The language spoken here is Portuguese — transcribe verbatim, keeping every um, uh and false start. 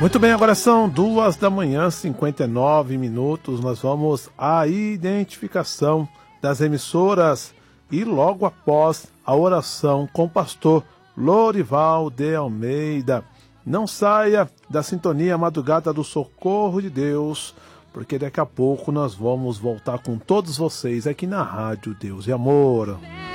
Muito bem, agora são duas da manhã, cinquenta e nove minutos. Nós vamos à identificação das emissoras e logo após a oração com o pastor Lorival de Almeida. Não saia da sintonia Madrugada do Socorro de Deus, porque daqui a pouco nós vamos voltar com todos vocês aqui na Rádio Deus e Amor.